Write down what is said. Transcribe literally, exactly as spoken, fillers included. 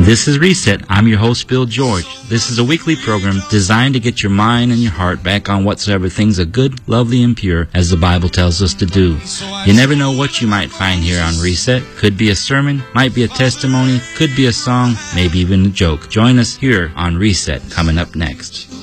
This is Reset. I'm your host, Bill George. This is a weekly program designed to get your mind and your heart back on whatsoever things are good, lovely, and pure, as the Bible tells us to do. You never know what you might find here on Reset. Could be a sermon, might be a testimony, could be a song, maybe even a joke. Join us here on Reset, coming up next.